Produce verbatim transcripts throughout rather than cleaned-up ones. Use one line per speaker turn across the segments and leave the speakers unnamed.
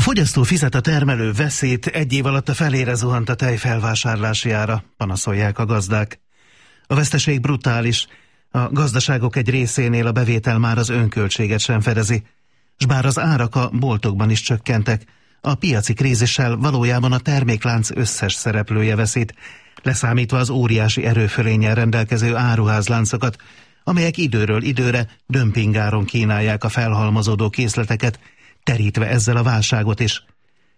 fogyasztó fizet, a termelő veszít, egy év alatt a felére zuhant a tej felvásárlási ára, panaszolják a gazdák. A veszteség brutális, a gazdaságok egy részénél a bevétel már az önköltséget sem fedezi, s bár az árak a boltokban is csökkentek, a piaci krízissel valójában a terméklánc összes szereplője veszít, leszámítva az óriási erőfölénnyel rendelkező áruházláncokat, amelyek időről időre dömpingáron kínálják a felhalmozódó készleteket, terítve ezzel a válságot is.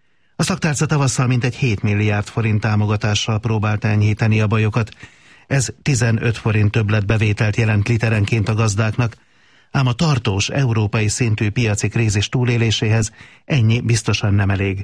A szaktárca tavasszal mintegy hét milliárd forint támogatással próbált enyhíteni a bajokat. Ez tizenöt forint többletbevételt jelent literenként a gazdáknak, ám a tartós európai szintű piaci krízis túléléséhez ennyi biztosan nem elég.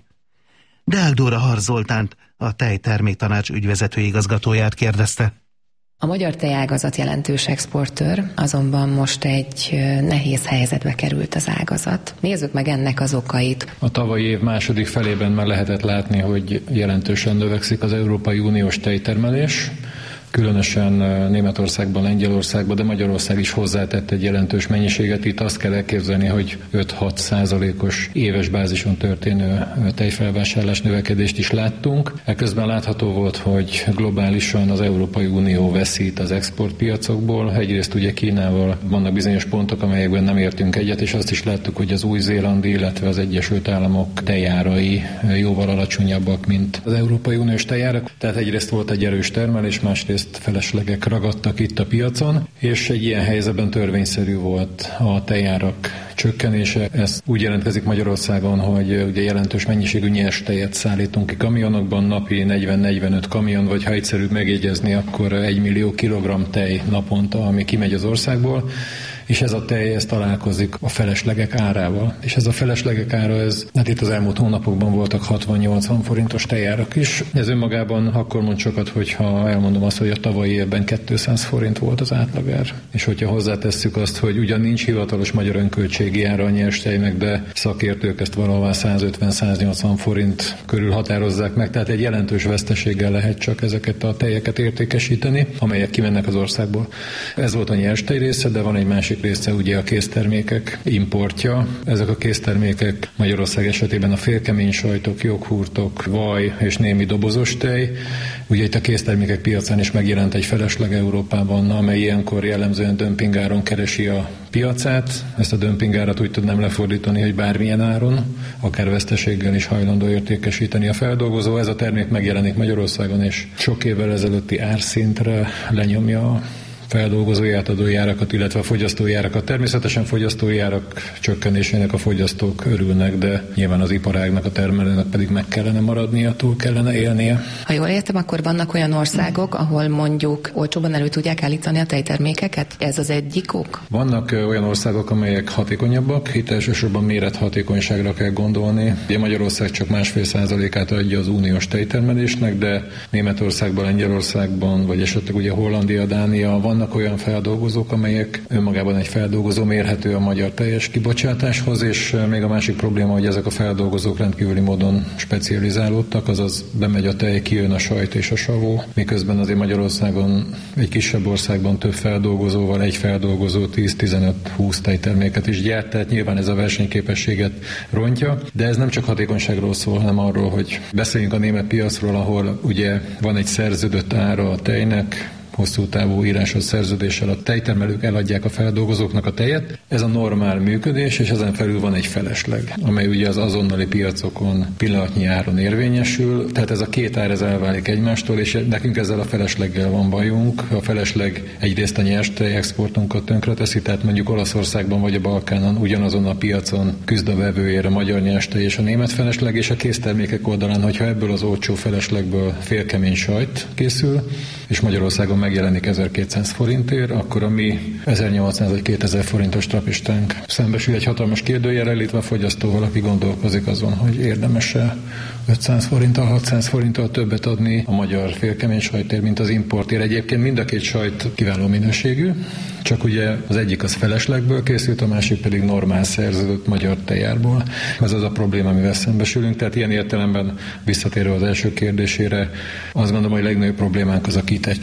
Deák Dóra Harz Zoltánt, a Tejterméktanács ügyvezető igazgatóját kérdezte.
A magyar tejágazat jelentős exportőr, azonban most egy nehéz helyzetbe került az ágazat. Nézzük meg ennek az okait.
A tavalyi év második felében már lehetett látni, hogy jelentősen növekszik az Európai Uniós tejtermelés. Különösen Németországban, Lengyelországban, de Magyarország is hozzátett egy jelentős mennyiséget. Itt azt kell elképzelni, hogy öt-hat százalékos éves bázison történő tejfelvásárlás növekedést is láttunk. Ekközben látható volt, hogy globálisan az Európai Unió veszít az exportpiacokból. Egyrészt ugye Kínával vannak bizonyos pontok, amelyekben nem értünk egyet, és azt is láttuk, hogy az új-zélandi, illetve az Egyesült Államok tejárai jóval alacsonyabbak, mint az Európai Uniós tejárak. Tehát egyrészt volt egy erős termelés, másrészt feleslegek ragadtak itt a piacon, és egy ilyen helyzetben törvényszerű volt a tejárak csökkenése. Ez úgy jelentkezik Magyarországon, hogy ugye jelentős mennyiségű nyers tejet szállítunk ki kamionokban, napi negyven-negyvenöt kamion, vagy ha egyszerűbb megjegyezni, akkor egy millió kilogramm tej naponta, ami kimegy az országból, és ez a tej, ez találkozik a feleslegek árával. És ez a feleslegek ára, ez, hát itt az elmúlt hónapokban voltak hatvan-nyolcvan forintos tejárak is. Ez önmagában akkor mond sokat, hogyha elmondom azt, hogy a tavalyi évben kétszáz forint volt az átlagár. És hogyha hozzátesszük azt, hogy ugyan nincs hivatalos magyar önköltségi ára a nyers tejnek, de szakértők ezt valahol százötven-száznyolcvan forint körül határozzák meg, tehát egy jelentős veszteséggel lehet csak ezeket a tejeket értékesíteni, amelyek kimennek az országból. Ez volt a nyers tej része, de van egy másik része ugye a késztermékek importja. Ezek a késztermékek Magyarország esetében a félkemény sajtok, joghurtok, vaj és némi dobozos tej. Ugye itt a késztermékek piacán is megjelent egy felesleg Európában, amely ilyenkor jellemzően dömpingáron keresi a piacát. Ezt a dömpingárat úgy tudnám lefordítani, hogy bármilyen áron, akár veszteséggel is hajlandó értékesíteni a feldolgozó. Ez a termék megjelenik Magyarországon, és sok évvel ezelőtti árszintre lenyomja feldolgozói átadói árakat, illetve a fogyasztói árakat. Természetesen fogyasztói árak csökkenésének a fogyasztók örülnek, de nyilván az iparágnak, a termelőnek pedig meg kellene maradnia, túl kellene élnie.
Ha jól értem, akkor vannak olyan országok, ahol mondjuk olcsóban elő tudják állítani a tejtermékeket? Ez az egyik ok?
Vannak olyan országok, amelyek hatékonyabbak, itt elsősorban mérethatékonyságra kell gondolni. Ugye Magyarország csak másfél százalékát adja az uniós tejtermelésnek, de Németországban, Lengyelországban, vagy esetleg ugye Hollandia, Dánia, vannak olyan feldolgozók, amelyek önmagában egy feldolgozó mérhető a magyar teljes kibocsátáshoz, és még a másik probléma, hogy ezek a feldolgozók rendkívüli módon specializálódtak, azaz bemegy a tej, kijön a sajt és a savó, miközben azért Magyarországon egy kisebb országban több feldolgozóval egy feldolgozó tíz-tizenöt-húsz tejterméket is gyárt, tehát nyilván ez a versenyképességet rontja, de ez nem csak hatékonyságról szól, hanem arról, hogy beszéljünk a német piacról, ahol ugye van egy szerződött ára a tejnek, hosszú távú írásos szerződéssel a tejtermelők eladják a feldolgozóknak a tejet. Ez a normál működés, és ezen felül van egy felesleg, amely ugye az azonnali piacokon pillanatnyi áron érvényesül. Tehát ez a két ár ez elválik egymástól, és nekünk ezzel a felesleggel van bajunk. A felesleg egyrészt a nyers tej exportunkat tönkreteszi, tehát mondjuk Olaszországban vagy a Balkánon ugyanazon a piacon küzd a vevőért a magyar nyers tej és a német felesleg, és a késztermékek oldalán, hogyha ebből az olcsó feleslegből félkemény sajt készül, és Magyarországon megjelenik ezerkétszáz forintért, akkor a mi ezernyolcszáz vagy kétezer forintos trapistánk szembesül egy hatalmas kérdőjellel, illetve a fogyasztó valaki gondolkozik azon, hogy érdemes-e ötszáz forinttal, hatszáz forinttal többet adni a magyar félkemény sajtért, mint az importért. Egyébként mind a két sajt kiváló minőségű, csak ugye az egyik az feleslegből készült, a másik pedig normál szerződött magyar tejárból. Ez az a probléma, amivel szembesülünk, tehát ilyen értelemben visszatérve az első kérdésére, azt gondolom, hogy a legnagyobb problémánk az a kitettség.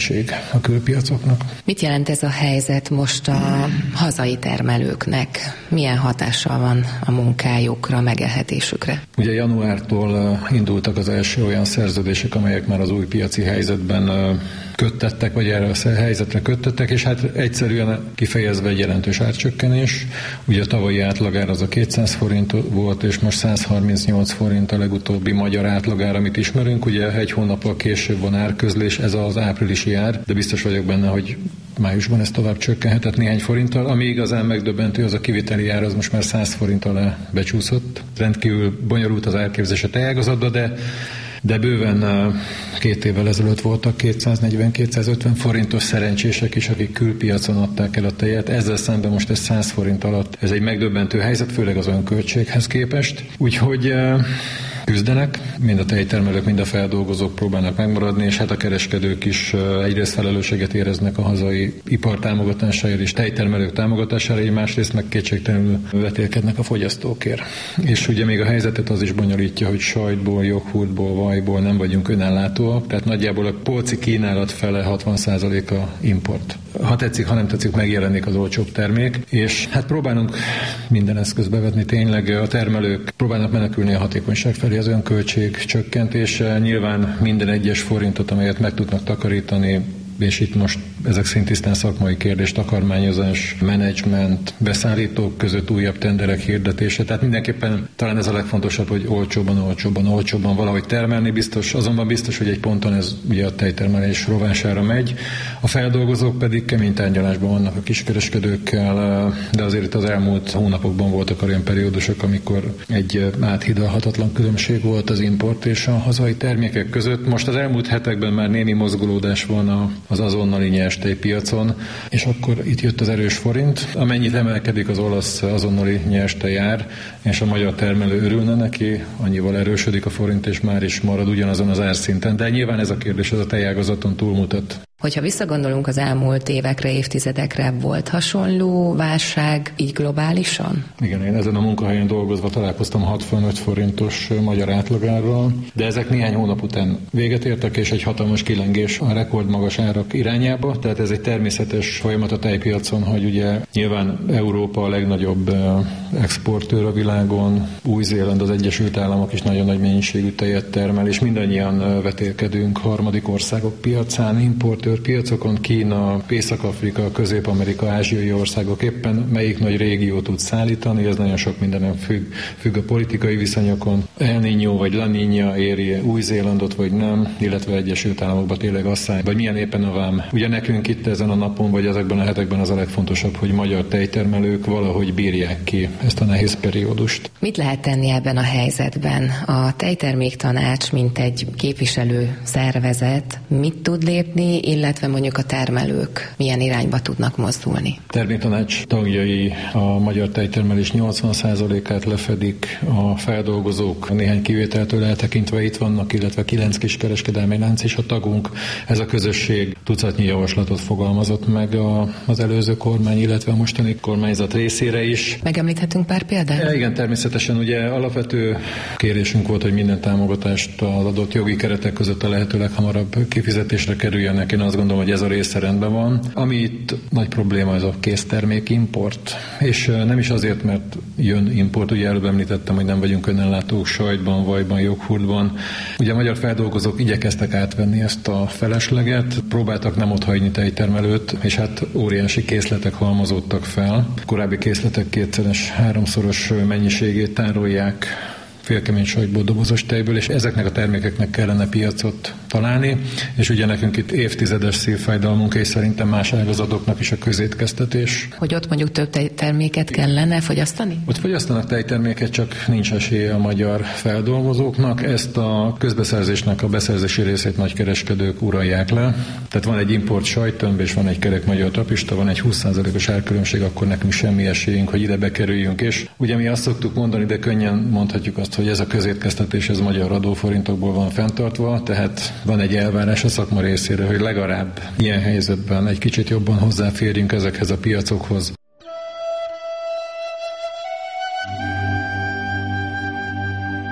a külpiacoknak.
Mit jelent ez a helyzet most a hazai termelőknek? Milyen hatással van a munkájukra, megélhetésükre?
Ugye januártól indultak az első olyan szerződések, amelyek már az új piaci helyzetben köttettek, vagy erre a helyzetre köttettek, és hát egyszerűen kifejezve egy jelentős árcsökkenés. Ugye a tavalyi átlagár az a kétszáz forint volt, és most száz harmincnyolc forint a legutóbbi magyar átlagár, amit ismerünk. Ugye egy hónappal később van árközlés, ez az áprilisi ár, de biztos vagyok benne, hogy májusban ez tovább csökkenhetett néhány forinttal. Ami igazán megdöbbentő, az a kiviteli ár, az most már száz forint alá becsúszott. Rendkívül bonyolult az árképzés a tejágazatban, de de bőven két évvel ezelőtt voltak kétszáznegyven-kétszázötven forintos szerencsések is, akik külpiacon adták el a tejet. Ezzel szemben most ez száz forint alatt. Ez egy megdöbbentő helyzet, főleg az önköltséghez képest. Úgyhogy küzdenek, mind a tejtermelők, mind a feldolgozók próbálnak megmaradni, és hát a kereskedők is egyrészt felelősséget éreznek a hazai ipar támogatásáért és tejtermelők támogatására, így másrészt meg kétségtelenül vetélkednek a fogyasztókért. És ugye még a helyzetet az is bonyolítja, hogy sajtból, joghurtból, vajból nem vagyunk önellátóak, tehát nagyjából a polci kínálat fele hatvan százaléka import. Ha tetszik, ha nem tetszik, megjelenik az olcsóbb termék, és hát próbálunk minden eszközt bevetni, tényleg a termelők próbálnak menekülni a hatékonyság felé, az önköltség csökkentése. Nyilván minden egyes forintot, amelyet meg tudnak takarítani, és itt most ezek szintisztán szakmai kérdés, takarmányozás, menedzsment, beszállítók között újabb tenderek hirdetése. Tehát mindenképpen talán ez a legfontosabb, hogy olcsóban, olcsóban, olcsóban valahogy termelni. Biztos, azonban biztos, hogy egy ponton ez ugye a tejtermelés rovására megy. A feldolgozók pedig kemény tárgyalásban vannak a kiskereskedőkkel, de azért itt az elmúlt hónapokban voltak olyan periódusok, amikor egy áthidalhatatlan különbség volt az import és a hazai termékek között. Most az elmúlt hetekben már némi mozgolódás van a az azonnali nyerstejpiacon, és akkor itt jött az erős forint. Amennyit emelkedik az olasz azonnali nyerstejár, és a magyar termelő örülne neki, annyival erősödik a forint, és már is marad ugyanazon az árszinten. De nyilván ez a kérdés, ez a tejágazaton túlmutat.
Hogyha visszagondolunk az elmúlt évekre, évtizedekre, volt hasonló válság így globálisan?
Igen, én ezen a munkahelyen dolgozva találkoztam hatvanöt forintos magyar átlagárral, de ezek néhány hónap után véget értek, és egy hatalmas kilengés a rekordmagas árak irányába, tehát ez egy természetes folyamat a tejpiacon, hogy ugye nyilván Európa a legnagyobb exportőr a világon, Új-Zéland, az Egyesült Államok is nagyon nagy mennyiségű tejet termel, és mindannyian vetélkedünk harmadik országok piacán, importőr piacokon, Kína, Észak-Afrika, Közép-Amerika, ázsiai országok éppen melyik nagy régió tud szállítani, ez nagyon sok mindenen függ, függ a politikai viszonyokon. El Niño vagy La Niña éri Új-Zélandot vagy nem, illetve Egyesült Államokban tényleg asszály, vagy milyen éppen a vám. Ugye nekünk itt ezen a napon, vagy ezekben a hetekben az a legfontosabb, hogy magyar tejtermelők valahogy bírják ki ezt a nehéz periódust.
Mit lehet tenni ebben a helyzetben? A Tejterméktanács, mint egy képviselő szervezet, mit tud lépni, illetve mondjuk a termelők milyen irányba tudnak mozdulni?
A Terméktanács tagjai a magyar tejtermelés nyolcvan százalékát lefedik, a feldolgozók néhány kivételtől eltekintve itt vannak, illetve kilenc kiskereskedelmi lánc is a tagunk. Ez a közösség tucatnyi javaslatot fogalmazott meg a, az előző kormány, illetve a mostani kormányzat részére is.
Megemlíthetünk pár példát?
Ja, igen, természetesen ugye alapvető kérésünk volt, hogy minden támogatást az adott jogi keretek között a lehető leghamarabb kifizetésre kerüljenek. Én azt gondolom, hogy ez a része rendben van. Ami itt nagy probléma, ez a késztermék import. És nem is azért, mert jön import, ugye előbb említettem, hogy nem vagyunk önellátók sajtban, vajban, joghurtban. Ugye a magyar feldolgozók igyekeztek átvenni ezt a felesleget, próbáltak nem otthagyni tejtermelőt, és hát óriási készletek halmozódtak fel. Korábbi készletek kétszeres, háromszoros mennyiségét tárolják félkemény sajtból, dobozos tejből, és ezeknek a termékeknek kellene piacot találni, és ugye nekünk itt évtizedes szívfájdalmunk, és szerintem más ágazatoknak is a közétkeztetés.
Hogy ott mondjuk több tejterméket kellene fogyasztani?
Ott fogyasztanak tejterméket, csak nincs esélye a magyar feldolgozóknak. Ezt a közbeszerzésnek a beszerzési részét nagykereskedők uralják le. Tehát van egy import sajttömb, és van egy kerek magyar trapista, van egy húsz százalékos árkülönbség, akkor nekünk semmi esélyünk, hogy ide bekerüljünk. És ugye mi azt szoktuk mondani, de könnyen mondhatjuk azt, hogy ez a közétkeztetés, ez magyar adóforintokból van fenntartva, tehát van egy elvárás a szakma részére, hogy legalább ilyen helyzetben egy kicsit jobban hozzáférjünk ezekhez a piacokhoz.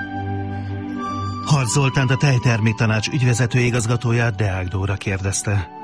Harc Zoltánt, a Tejterméktanács ügyvezető igazgatóját Deák Dóra kérdezte.